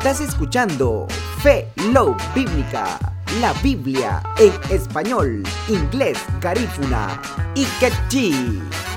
Estás escuchando Fe Love Bíblica, la Biblia en español, inglés, garífuna y quechí.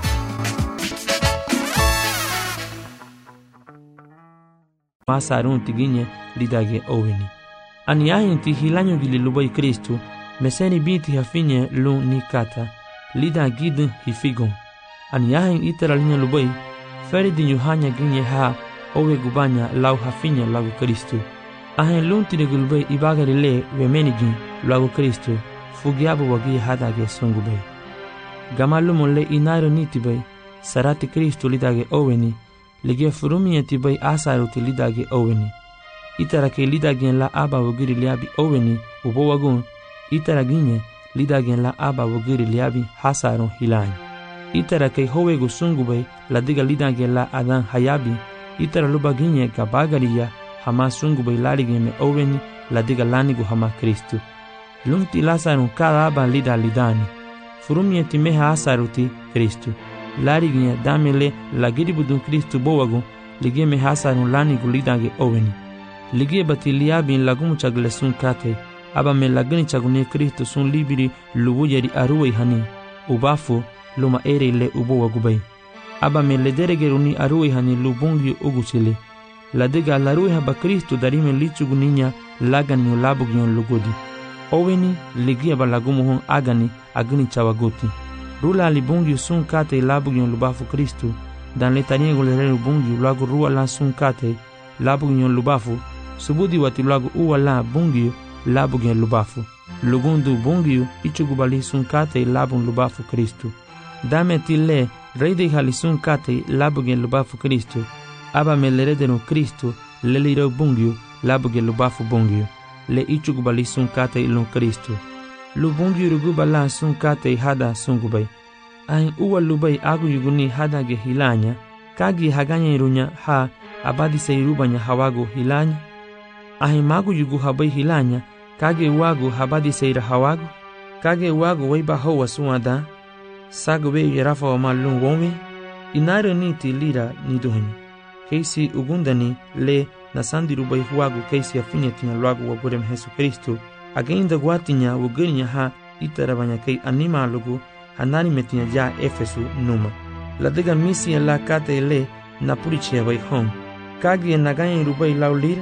Masarun tiginye lidage owini. Aniahin ti hilanyo gili lubai Kristu, meseni binti hafinye lu nikata, lida gidin hifigon. Aniahin iteralinye lubai, feri di nyuhanya ginye ha owe gubanya lau hafinye lagu Kristu. Ahin lun tinegu lubai ibagari le wemenigin lagu Kristu, fugiabu wagi hadage sungubai. Gamalumon le inairo nitibai, sarati Kristu lidage oweni, lige furumie tibai asaruti lidage oweni. Itara ke lidagen la aba wogiri liabi oweni ubo wagun, itara ginye lidagen la aba wogiri liabi hasarun hilani. Itara ke howegu sungubai la diga lidagen la adan hayabi, itara luba ginye gabagariya hama sungubai larigen me oweni la diga lanigu hama Kristu. Lunti lasarun kada aba lida lidani, furumie timeha asaruti Kristu. Larigen damele la giribudun Kristu bowagun, lige me hasarun lanigu lidage oweni. Ligie bati liabin lagumu chagle sun kate, aba me lagani chagune Kristo sun libiri lubu yeri aruwe hani, ubafu luma ere le ubo wagubai. Aba me lederegeruni aruwe hani lubungi ugusile. Ladega laruwe haba Kristo darime lichuguninya lagani labugion lugodi. Oweni ligie ba lagumu hon agani chawaguti. Rula libungi sun kate labugion lubafu Kristo, dan letaniego le lubungi lagu ruwa la sun kate labugion lubafu, subudi wati lagu uwa la bungiyo labugen lubafu. Lugundu bungiyo ichugubali sunkate labun lubafu Kristu. Dame tile reide hali sunkate labugen lubafu Kristu. Aba me leredenu Kristu leliro bungiyo labugen lubafu bungiyo. Le ichugubali sunkate ilun Kristu. Lubungiyo rugubala sunkate hada sungubai. Ahin uwa lubai agu yuguni hada ge hilanya, kagi haganya irunya ha abadi seirubanya hawagu hilanya. Ahimagu yugu habai hilanya, kage wagu habadi seira hawagu, kage wagu weiba hawa suada, sagu we yerafa wa malun wonwe, inaro niti lira niduhini. Keisi ugundani le nasandi rubai huwagu keisi afinya tinya luagu wagurem Jesu Kristu, agenda guatinya wugurinya ha itarabanya kei anima lugu, hanani metinya ja Efesu numa. Ladega misi la kate le napurichia bai hong, kage naganya rubai lau lira,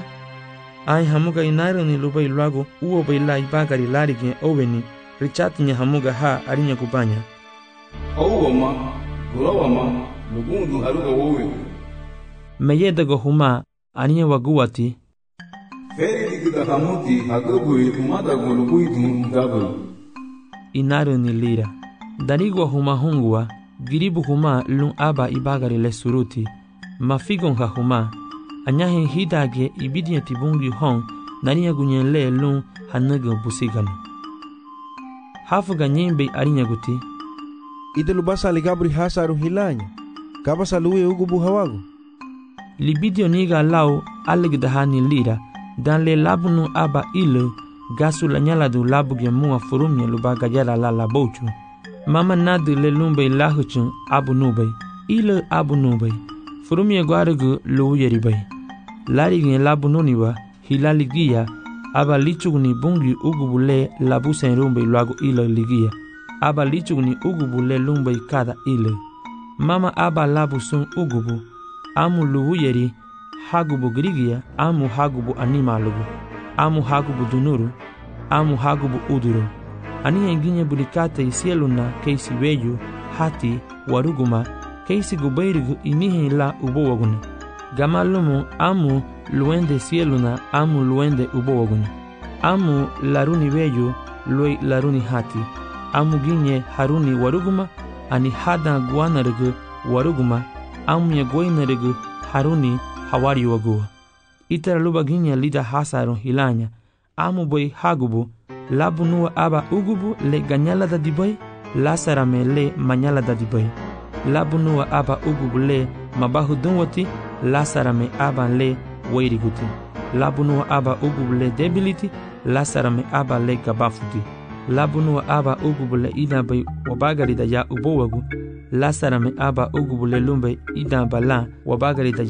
ai hamuga inairo ni lubai luago uo baila ibagari larige oweni richatinya hamuga ha arinya kubanya. Hauwama, gulawama, lugundu haruga wowe. Meyedego huma arinya waguwati. Feri digida hamuti hagabui umada gulugui gabu. Inairo ni lira. Darigo huma hungwa, giribu huma lun aba ibagari le suruti. Mafigon ha huma. Anyahin hidage ibidia tibungi hong narinya gunyen le lun hanaga busigano. Hafuga nyembe arinya guti. Ide lubasa ligabri hasaru hilanya. Kabasa luwe ugubu hawagu. Libidio niga lau alegdahani lira, dan le labunu aba ile gasu la nyala du labu gemua furumye lubaga yara la labochu. Mama nadu le lumbe lahuchun abu nubay, ile abu nubay. Furumye guarugu lu yeribay. Larigin labu nuniwa hilaligia aba lichugni bungi ugubule labu senrumbe luagu ile ligia. Aba lichugni ugubule lumbe kada ile. Mama aba labu sun ugubu. Amu luwu yeri hagubu grigia, amu hagubu animalugu. Amu hagubu dunuru, amu hagubu uduru. Aniya nginye bulikate isieluna keisi weyu, hati, waruguma, keisi gubairigu inihe la ubowaguna. Gamalumu amu luende sieluna, amu luende ubowaguna. Amu laruni weyu, loi laruni hati. Amu ginye haruni waruguma, ani hada guanarigu waruguma, amu ya guainarigu haruni hawari wagua. Itara luba ginye lida hasarun hilanya, amu boy hagubu, labu nuwa aba ugubu le ganyala da dibai, lasarame le manyala da dibai. Labu nuwa aba ugubu le mabahu dunwati, lasarame aba le wairiguti. Labu nuwa aba ugubu le debiliti, lasarame aba le gabafuti. Labu nuwa aba ugubu le idabay wabagari da ya ubowagu, lasarame aba ugubu le lumbe idabala wabagari da